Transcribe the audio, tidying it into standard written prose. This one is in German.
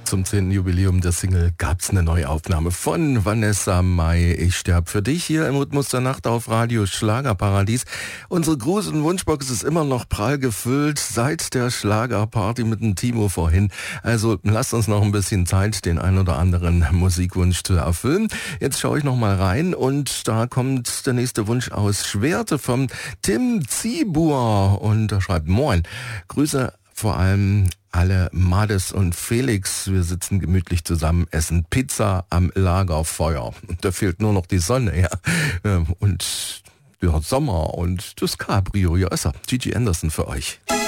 Zum 10. Jubiläum der Single gab es eine Neuaufnahme von Vanessa Mai. Ich sterb für dich hier im Rhythmus der Nacht auf Radio Schlagerparadies. Unsere Gruß- und Wunschbox ist immer noch prall gefüllt seit der Schlagerparty mit dem Timo vorhin. Also lasst uns noch ein bisschen Zeit, den ein oder anderen Musikwunsch zu erfüllen. Jetzt schaue ich noch mal rein und da kommt der nächste Wunsch aus Schwerte vom Tim Zibur und er schreibt: Moin, Grüße vor allem alle Mades und Felix. Wir sitzen gemütlich zusammen, essen Pizza am Lagerfeuer. Und da fehlt nur noch die Sonne, ja. Und der Sommer und das Cabrio. Ja, ist er. Gigi Anderson für euch.